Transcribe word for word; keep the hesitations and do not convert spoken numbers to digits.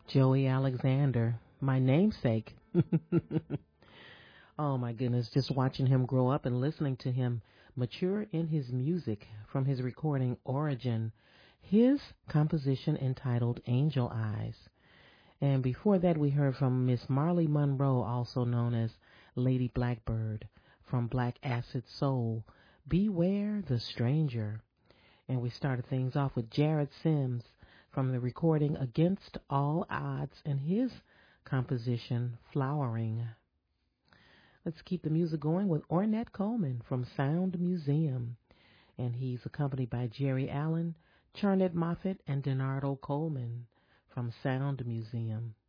Joey Alexander, my namesake. Oh my goodness, just watching him grow up and listening to him mature in his music from his recording Origin, his composition entitled Angel Eyes. And before that, we heard from Miss Marley Monroe, also known as Lady Blackbird, from Black Acid Soul, Beware the Stranger. And we started things off with Jared Sims from the recording Against All Odds and his composition Flowering. Let's keep the music going with Ornette Coleman from Sound Museum. And he's accompanied by Jerry Allen, Charnette Moffett, and Donardo Coleman from Sound Museum.